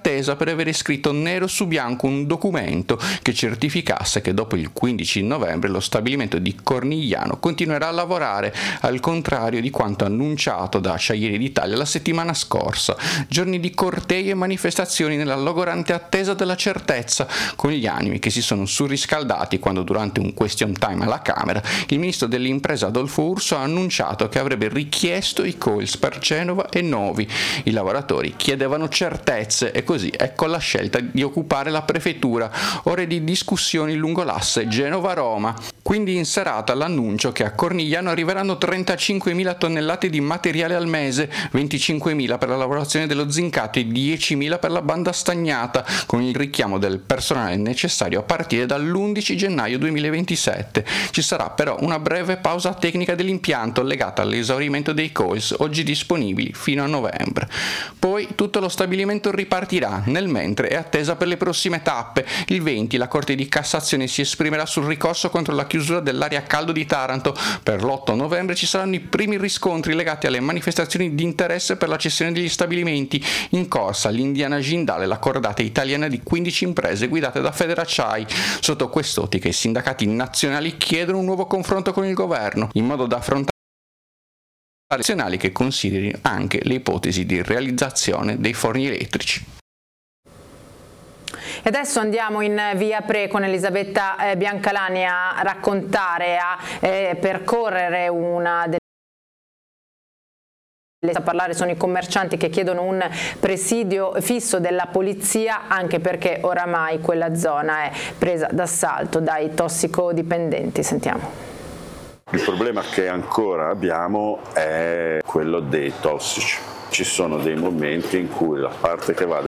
attesa per avere scritto nero su bianco un documento che certificasse che dopo il 15 novembre lo stabilimento di Cornigliano continuerà a lavorare, al contrario di quanto annunciato da Acciaierie d'Italia la settimana scorsa. Giorni di cortei e manifestazioni nella logorante attesa della certezza, con gli animi che si sono surriscaldati quando durante un question time alla Camera il ministro dell'impresa Adolfo Urso ha annunciato che avrebbe richiesto i calls per Genova e Novi. I lavoratori chiedevano certezze e così ecco la scelta di occupare la prefettura, ore di discussioni lungo l'asse Genova-Roma. Quindi in serata l'annuncio che a Cornigliano arriveranno 35.000 tonnellate di materiale al mese, 25.000 per la lavorazione dello zincato e 10.000 per la banda stagnata, con il richiamo del personale necessario a partire dall'11 gennaio 2027. Ci sarà però una breve pausa tecnica dell'impianto legata all'esaurimento dei calls oggi disponibili fino a novembre. Poi tutto lo stabilimento ripartirà, nel mentre è attesa per le prossime tappe. Il 20 la Corte di Cassazione si esprimerà sul ricorso contro la chiusura dell'area a caldo di Taranto. Per l'8 novembre ci saranno i primi riscontri legati alle manifestazioni di interesse per la cessione degli stabilimenti. In corsa l'Indiana Jindal e la cordata italiana di 15 imprese guidate da Federacciai. Sotto quest'ottica i sindacati nazionali chiedono un nuovo confronto con il governo, in modo da affrontare nazionali che consideri anche le ipotesi di realizzazione dei forni elettrici. E adesso andiamo in via Pre con Elisabetta Biancalani a raccontare, a percorrere una delle... A parlare sono i commercianti che chiedono un presidio fisso della polizia, anche perché oramai quella zona è presa d'assalto dai tossicodipendenti. Sentiamo. Il problema che ancora abbiamo è quello dei tossici. Ci sono dei momenti in cui la parte che va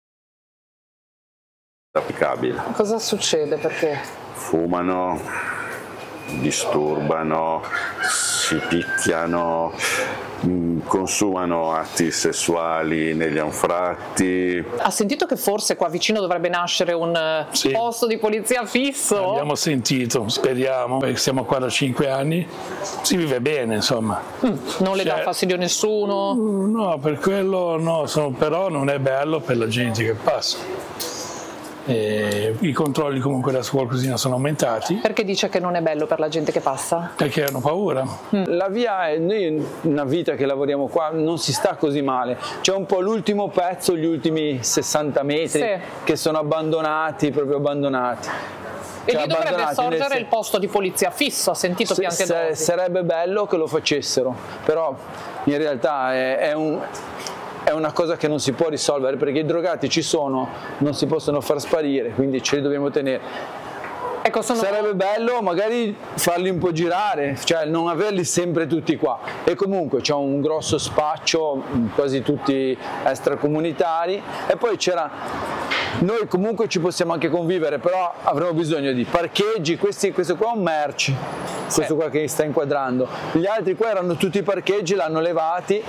è applicabile. Cosa succede? Perché? Fumano, disturbano, si picchiano, consumano atti sessuali negli anfratti. Ha sentito che forse qua vicino dovrebbe nascere un posto di polizia fisso? Abbiamo sentito, speriamo, perché siamo qua da 5 anni, si vive bene insomma. Non le dà fastidio nessuno? No, per quello no, però non è bello per la gente che passa. I controlli comunque da qualcosina sono aumentati. Perché dice che non è bello per la gente che passa? Perché hanno paura. La via è, noi una vita che lavoriamo qua non si sta così male, c'è un po' l'ultimo pezzo, gli ultimi 60 metri che sono abbandonati, proprio abbandonati. E lì dovrebbe sorgere il posto di polizia fisso, ha sentito Piantedosi? Sarebbe bello che lo facessero, però in realtà è una cosa che non si può risolvere, perché i drogati ci sono, non si possono far sparire, quindi ce li dobbiamo tenere. Ecco, sarebbe bello magari farli un po' girare, cioè non averli sempre tutti qua. E comunque c'è un grosso spaccio, quasi tutti extracomunitari, e poi noi comunque ci possiamo anche convivere, però avremo bisogno di parcheggi. Questo qua è un merci, questo qua che sta inquadrando. Gli altri qua erano tutti parcheggi, l'hanno levati.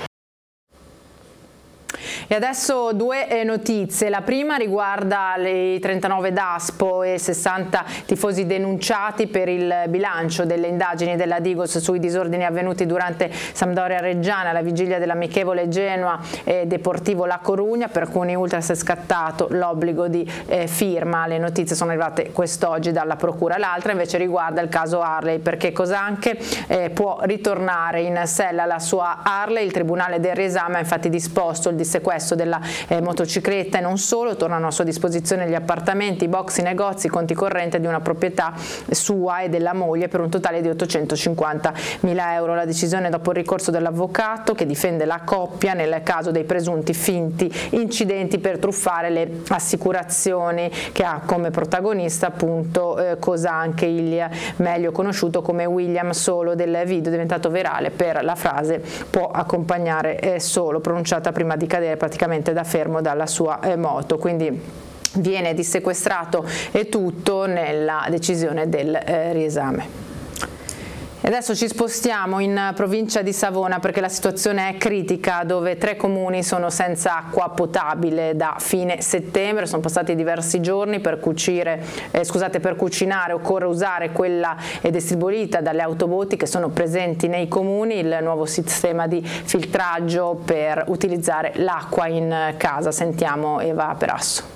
E adesso due notizie. La prima riguarda i 39 DASPO e 60 tifosi denunciati per il bilancio delle indagini della Digos sui disordini avvenuti durante Sampdoria Reggiana alla vigilia dell'amichevole Genoa e Deportivo La Corugna. Per alcuni ultras è scattato l'obbligo di firma. Le notizie sono arrivate quest'oggi dalla procura. L'altra invece riguarda il caso Harley, perché Cosanche può ritornare in sella la sua Harley. Il Tribunale del Riesame ha infatti disposto il dissequestro della motocicletta e non solo. Tornano a sua disposizione gli appartamenti, i box, i negozi, i conti correnti di una proprietà sua e della moglie per un totale di 850.000 euro. La decisione dopo il ricorso dell'avvocato che difende la coppia nel caso dei presunti finti incidenti per truffare le assicurazioni, che ha come protagonista appunto Cosanche, Ilia, meglio conosciuto come William Solo, del video diventato virale per la frase "può accompagnare solo", pronunciata prima di cadere praticamente da fermo dalla sua moto. Quindi viene dissequestrato e tutto nella decisione del riesame. E adesso ci spostiamo in provincia di Savona, perché la situazione è critica, dove 3 comuni sono senza acqua potabile da fine settembre. Sono passati diversi giorni. Per cucinare occorre usare quella distribuita dalle autobotti che sono presenti nei comuni, il nuovo sistema di filtraggio per utilizzare l'acqua in casa. Sentiamo Eva Perasso.